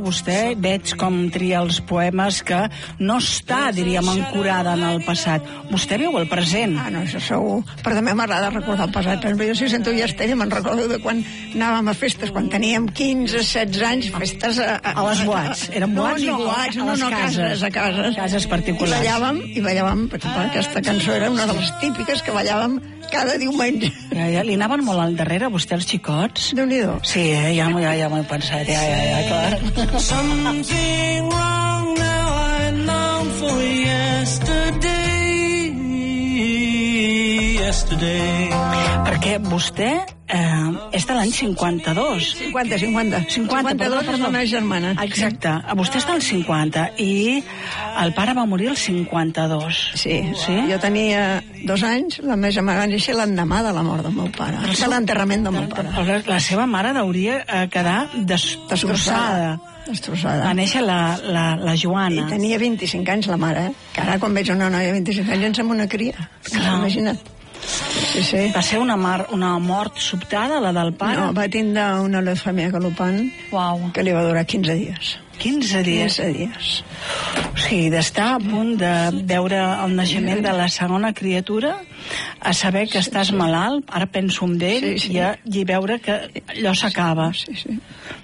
Vostè veig com tria els poemes que no està, diríem, ancorada en el passat. Vostè viu el present. No, això segur. Però també m'agrada recordar el passat. Jo si sento ja Estella, me'n recordo de quan anàvem a festes, quan teníem 15, 16 anys, festes a les boats. Eren boats? No, cases. Cases particulars. I ballàvem, per exemple, aquesta cançó era una de les típiques que ballàvem cada diumenge. Ja, li anaven molt al darrere, vostè, els xicots? Déu-n'hi-do. Sí, ja m'ho he pensat, ja, clar. Something wrong now, I long for yesterday. Perquè vostè és de l'any 52. 50. 52 és la meva germana. Exacte. Vostè és del 50 i el pare va morir el 52. Sí. Jo tenia 2 anys, la meva germana va néixer l'endemà de la mort del meu pare. De l'enterrament del meu pare. La seva mare hauria quedar destrossada. Va néixer la Joana. I tenia 25 anys la mare, que ara quan veig una noia de 25 anys em sembla una cria. Imagina't. Sí. Va ser una mort sobtada, la del pare? No, va tindre una leucèmia galopant que li va durar 15 dies. 15 dies? 15 dies. O sigui, d'estar a punt de veure el naixement de la segona criatura, a saber que estàs malalt, ara penso en ell, i veure que allò s'acaba. Sí.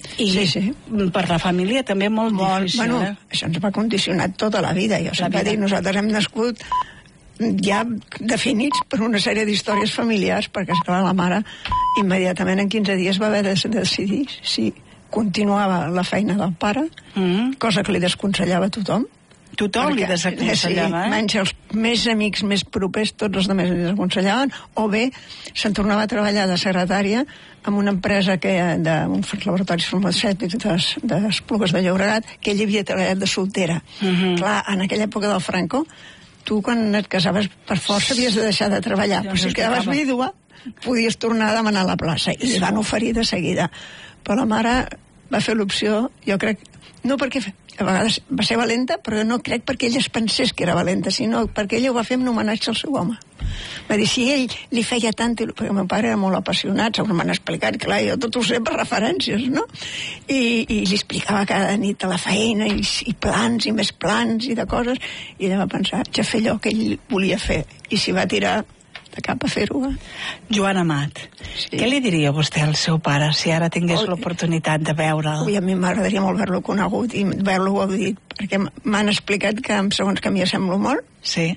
I per la família també molt difícil. Bueno, això ens va condicionar tota la vida. Jo sempre dic, nosaltres hem nascut ja definits per una sèrie d'històries familiars, perquè, esclar, la mare immediatament en 15 dies va haver de decidir si continuava la feina del pare, cosa que li desconsellava a tothom. Tothom li desaconsellava, menys els més amics més propers, tots els altres li desaconsellaven, o bé se'n tornava a treballar de secretària en una empresa d'uns laboratoris farmacèutics d'Esplugues de Llobregat, que ell havia treballat de soltera. Clar, en aquella època del Franco, tu quan et casaves per força havies de deixar de treballar, però si quedaves vídua podies tornar a demanar la plaça, i li van oferir de seguida. Però la mare va fer l'opció, jo crec, no perquè a vegades va ser valenta, però no crec perquè ella es pensés que era valenta, sinó perquè ella ho va fer en homenatge al seu home. Va dir, si ell li feia tant, perquè el meu pare era molt apassionat, segons m'han explicat, clar, jo tot ho sé per referències, no? I li explicava cada nit a la feina, i plans, i més plans, i de coses, i ella va pensar, ja fer allò que ell volia fer, i s'hi va tirar de cap a fer-ho. Joan Amat, què li diria vostè al seu pare si ara tingués l'oportunitat de veure'l? A mi m'agradaria molt haver-lo conegut i haver-lo audit, perquè m'han explicat que segons que a mi semblo molt. Sí.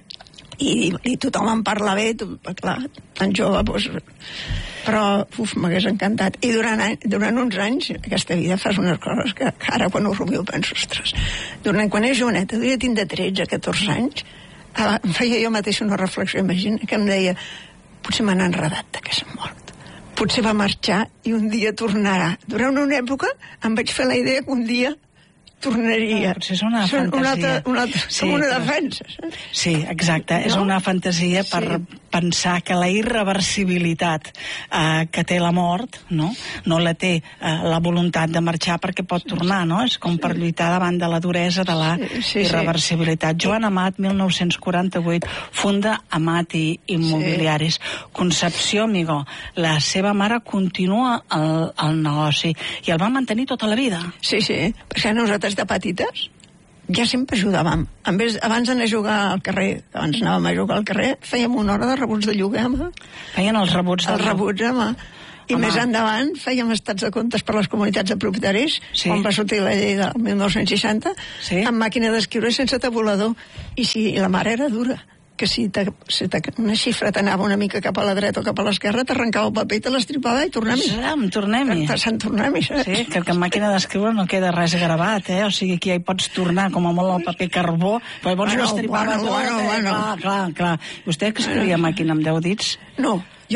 I tothom en parla bé, clar, tan jove, doncs... Però, m'hagués encantat. I durant uns anys, aquesta vida fas unes coses que ara quan ho rumio penso, ostres, quan és joveneta, devia tindre 13, 14 anys, em feia jo mateix una reflexió, imagina, que em deia, potser m'han enredat que s'ha mort. Potser va marxar i un dia tornarà. Durant una època em vaig fer la idea que un dia tornaria. Potser és una fantasia. Com una defensa. Sí, exacte. És una fantasia per pensar que la irreversibilitat que té la mort, no la té la voluntat de marxar perquè pot tornar, no? És com per lluitar davant de la duresa de la irreversibilitat. Joan Amat, 1948, funda Amat i Immobiliaris. Concepció Amigó, la seva mare continua el negoci i el va mantenir tota la vida. Sí, perquè nosaltres de petites ja sempre ajudàvem. Abans d'anar a jugar al carrer, abans anàvem a jugar al carrer, fèiem una hora de rebuts de lloguer, home. Feien els rebuts de lloguer. Els rebuts, home. I més endavant fèiem estats de comptes per les comunitats de propietaris, quan va sortir la llei del 1960, amb màquina d'escriure sense tabulador. I la mare era dura, que si una xifra t'anava una mica cap a la dreta o cap a l'esquerra, t'arrencava el paper i te l'estripava i tornem-hi. Tornem-hi, saps? Sí, que en màquina d'escriure no queda res gravat, O sigui, aquí ja hi pots tornar com a molt el paper carbó, però llavors ho estripava tot. Clar. Vostè que escrivia màquina amb 10 dits? No.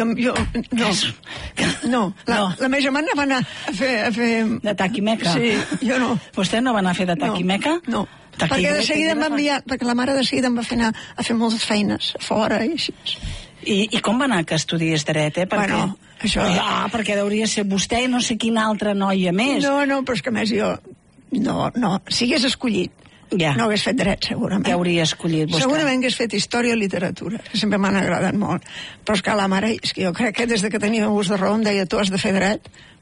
La meva germana va anar a fer... De taquimeca? Sí, jo no. Vostè no va anar a fer de taquimeca? No. Perquè de seguida em va enviar, perquè la mare de seguida em va fer anar a fer moltes feines a fora i així. I com va anar que estudies dret, Bueno, això... perquè hauria ser vostè i no sé quina altra noia més. No, però és que més jo... No, si hagués escollit, no hagués fet dret, segurament. Què hauria escollit vostè? Segurament hagués fet història i literatura, que sempre m'han agradat molt. Però és que la mare, és que jo crec que des que tenia gust de raó em deia, tu has de fer dret,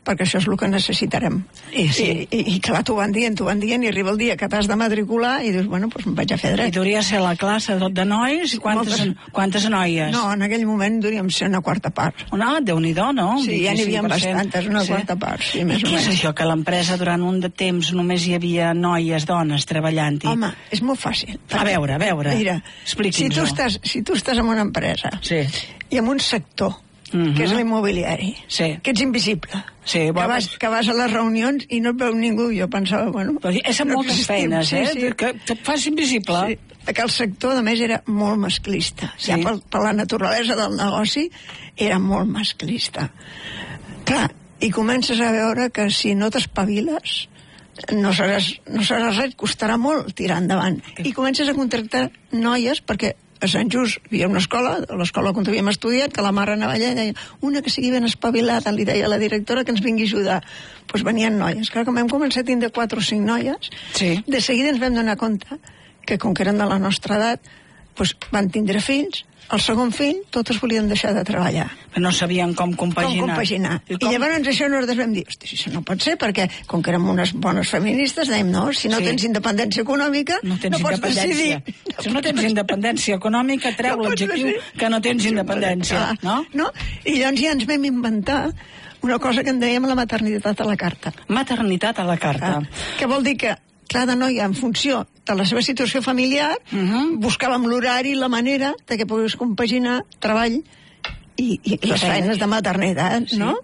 perquè això és el que necessitarem. I clar, t'ho van dient, i arriba el dia que t'has de matricular i dius, bueno, doncs em vaig a fer dret. I duria ser la classe tot de nois i quantes noies? No, en aquell moment duríem ser una quarta part. Déu-n'hi-do, no? Sí, ja n'hi havia bastantes, una quarta part. Sí, més o menys. Què és això, que a l'empresa durant un de temps només hi havia noies, dones, treballant-hi? Home, és molt fàcil. A veure. Mira, expliqui'ns-ho. si tu estàs en una empresa i en un sector que és l'immobiliari, que ets invisible, que vas a les reunions i no et veu ningú, jo pensava, bueno... Però és amb moltes feines, que et fas invisible. Sí, que el sector, a més, era molt masclista. Ja per la naturalesa del negoci, era molt masclista. Clar, i comences a veure que si no t'espaviles, no seràs res, costarà molt tirar endavant. I comences a contractar noies, perquè a Sant Just hi havia una escola, l'escola on havíem estudiat, que la mare anava allà i deia, una que sigui ben espavilada, li deia a la directora que ens vingui a ajudar. Doncs venien noies. Clar, quan vam començar a tindre 4 o 5 noies, de seguida ens vam donar compte que, com que eren de la nostra edat, doncs van tindre fills. El segon fill, totes volien deixar de treballar. Però no sabien com compaginar. I llavors això nosaltres vam dir, hosti, això no pot ser, perquè com que érem unes bones feministes, dèiem, no, si no tens independència econòmica, no pots decidir. Si no tens independència econòmica, treu l'objectiu que no tens independència, no? I llavors ja ens vam inventar una cosa que en dèiem la maternitat a la carta. Maternitat a la carta. Que vol dir que cada noia, en funció de la seva situació familiar, buscàvem l'horari i la manera de que pogués compaginar treball i les feines de maternitat, no?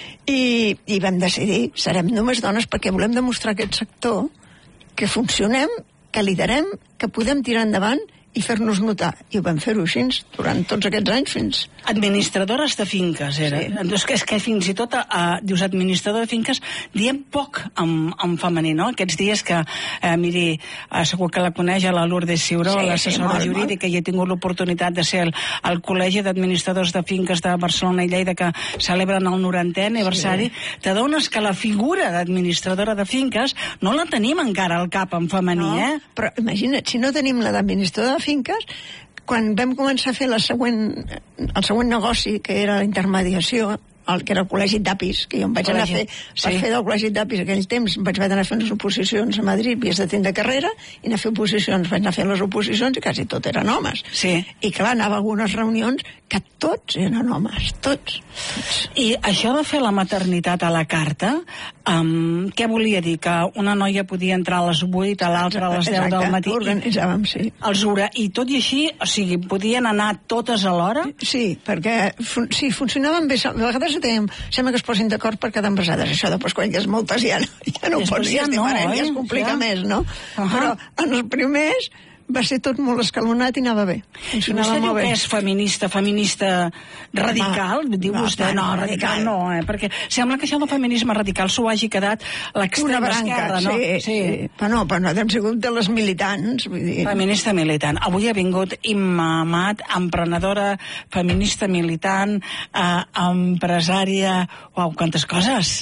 I vam decidir, serem només dones perquè volem demostrar a aquest sector que funcionem, que liderem, que podem tirar endavant i fer-nos notar. I ho vam fer-ho així durant tots aquests anys fins... Administradores de finques, era. Sí. És que fins i tot dius administrador de finques, diem poc en femení, no? Aquests dies que, miri, segur que la coneix, la Lourdes Ciuró, l'assessora jurídica, i he tingut l'oportunitat de ser al Col·legi d'Administradors de Finques de Barcelona i Lleida, que celebren el 90è aniversari. Te dones que la figura d'administradora de finques no la tenim encara al cap en femení, Però imagina't, si no tenim la d'administradora de finques, quan vam començar a fer el següent negoci, que era la intermediació, el que era el Col·legi d'Apis, que jo em vaig anar a fer per fer del Col·legi d'Apis aquell temps, vaig haver d'anar a fer unes oposicions a Madrid, havies de tindre carrera, i anar a fer oposicions, vaig anar a fer les oposicions i quasi tot eren homes. I clar, anava a algunes reunions que tots eren homes, tots. I això de fer la maternitat a la carta, què volia dir? Que una noia podia entrar a les 8, a l'altra a les 10 del matí? Organitzàvem, I tot i així, o sigui, podien anar totes alhora? Sí, perquè funcionaven bé. A vegades sembla que es posin d'acord per quedar embarassades. Això després, quan hi ha moltes, ja no pots dir, ja es complica més, no? Però en els primers va ser tot molt escalonat i anava bé. Funcionava molt bé. Vostè diu que és feminista radical? Diu vostè, no, radical no, perquè sembla que això del feminisme radical s'ho hagi quedat l'extrema esquerra, no? Sí. Però no, hem sigut de les militants. Vull dir. Feminista militant. Avui ha vingut Imma Amat, emprenedora, feminista militant, empresària... Uau, quantes coses!